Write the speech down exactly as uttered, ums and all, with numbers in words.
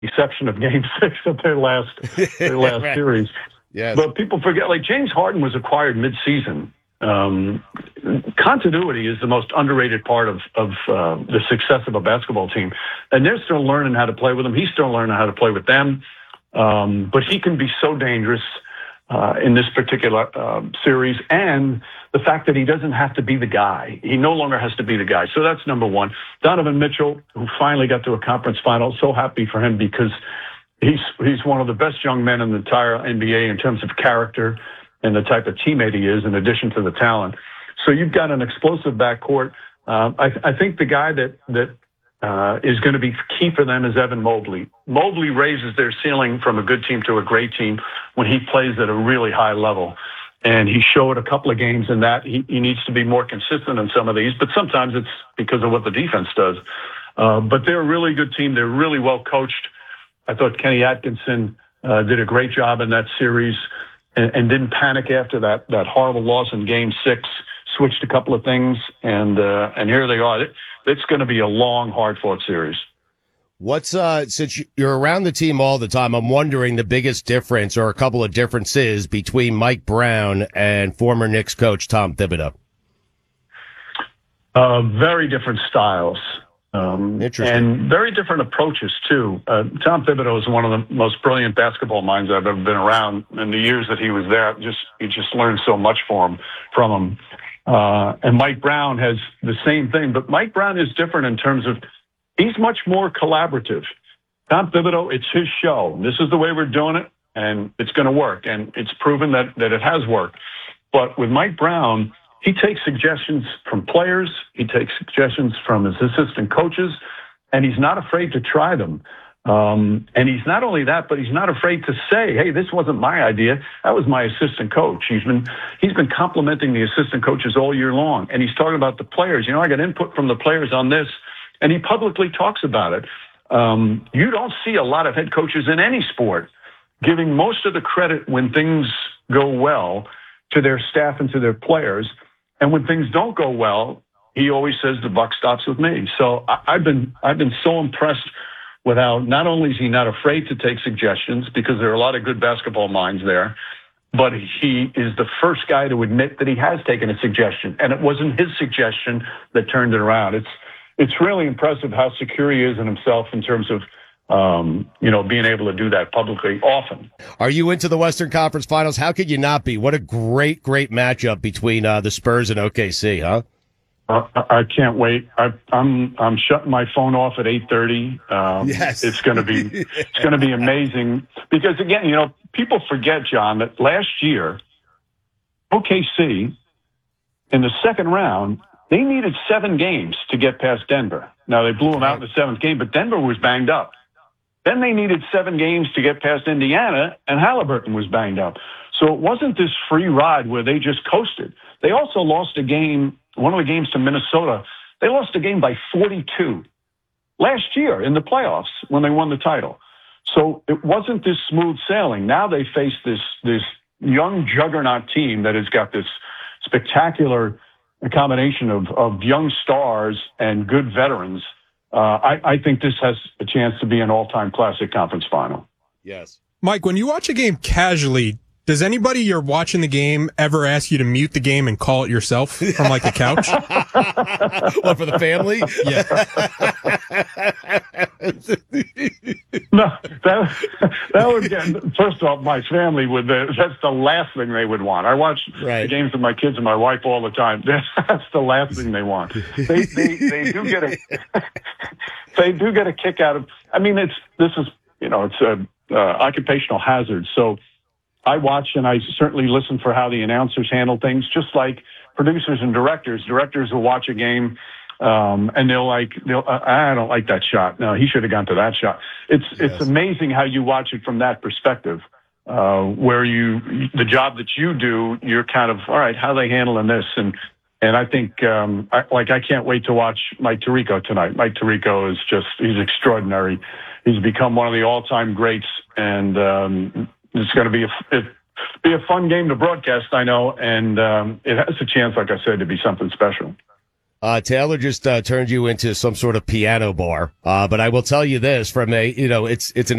exception of Game Six of their last their last Right. series. Yes. But people forget, like James Harden was acquired mid-season. Um, continuity is the most underrated part of of uh, the success of a basketball team, and they're still learning how to play with him. He's still learning how to play with them, um, but he can be so dangerous uh, in this particular uh, series, and the fact that he doesn't have to be the guy. He no longer has to be the guy. So that's number one. Donovan Mitchell, who finally got to a conference final, so happy for him because he's he's one of the best young men in the entire N B A in terms of character and the type of teammate he is, in addition to the talent. So you've got an explosive backcourt. Uh, I, I think the guy that that uh, is going to be key for them is Evan Mobley. Mobley raises their ceiling from a good team to a great team when he plays at a really high level. And he showed a couple of games in that. He, he needs to be more consistent in some of these, but sometimes it's because of what the defense does. Uh, but they're a really good team. They're really well coached. I thought Kenny Atkinson uh, did a great job in that series. And, and didn't panic after that that horrible loss in Game Six. Switched a couple of things, and uh, and here they are. It, it's going to be a long, hard-fought series. What's uh since you're around the team all the time, I'm wondering the biggest difference or a couple of differences between Mike Brown and former Knicks coach Tom Thibodeau. Uh, very different styles. Um, Interesting. And very different approaches, too. Uh, Tom Thibodeau is one of the most brilliant basketball minds I've ever been around. In the years that he was there, just you just learned so much from him. From him. Uh, and Mike Brown has the same thing, but Mike Brown is different in terms of he's much more collaborative. Tom Thibodeau, it's his show. This is the way we're doing it, and it's going to work. And it's proven that, that it has worked. But with Mike Brown, he takes suggestions from players. He takes suggestions from his assistant coaches, and he's not afraid to try them. Um, and he's not only that, but he's not afraid to say, "Hey, this wasn't my idea. That was my assistant coach." He's been he's been complimenting the assistant coaches all year long, and he's talking about the players. You know, I got input from the players on this, and he publicly talks about it. Um, you don't see a lot of head coaches in any sport giving most of the credit when things go well to their staff and to their players. And when things don't go well, he always says the buck stops with me. So I, I've been I've been so impressed with how not only is he not afraid to take suggestions, because there are a lot of good basketball minds there, but he is the first guy to admit that he has taken a suggestion, and it wasn't his suggestion that turned it around. It's it's really impressive how secure he is in himself in terms of um, you know being able to do that publicly often. Are you into the Western Conference Finals? How could you not be? What a great, great matchup between uh, the Spurs and O K C, huh? Uh, I can't wait. I, I'm I'm shutting my phone off at eight thirty. Um, Yes. It's going to be it's going to be amazing because again, you know, people forget, John, that last year O K C in the second round they needed seven games to get past Denver. Now they blew them out in the seventh game, but Denver was banged up. Then they needed seven games to get past Indiana, and Halliburton was banged up. So it wasn't this free ride where they just coasted. They also lost a game. One of the games to Minnesota, they lost a game by forty-two last year in the playoffs when they won the title. So it wasn't this smooth sailing. Now they face this this young juggernaut team that has got this spectacular combination of, of young stars and good veterans. Uh, I, I think this has a chance to be an all-time classic conference final. Yes. Mike, when you watch a game casually, does anybody you're watching the game ever ask you to mute the game and call it yourself from like the couch? What, for the family? Yeah. No, that that would get. First off, my family would. Uh, that's the last thing they would want. I watch Right. the games with my kids and my wife all the time. That's the last thing they want. They they, they do get a they do get a kick out of. I mean, it's this is you know it's a uh, occupational hazard. So I watch and I certainly listen for how the announcers handle things, just like producers and directors. Directors will watch a game. Um, and they'll like, they'll, uh, I don't like that shot. No, he should have gone to that shot. It's, Yes. it's amazing how you watch it from that perspective, uh, where you, the job that you do, you're kind of, all right, how are they handling this? And, and I think, um, I, like, I can't wait to watch Mike Tirico tonight. Mike Tirico is just, he's extraordinary. He's become one of the all-time greats. And, um, it's going to be a, it, be a fun game to broadcast, I know. And, um, it has a chance, like I said, to be something special. Uh, Taylor just uh, turned you into some sort of piano bar. Uh, but I will tell you this from a, you know, it's, it's an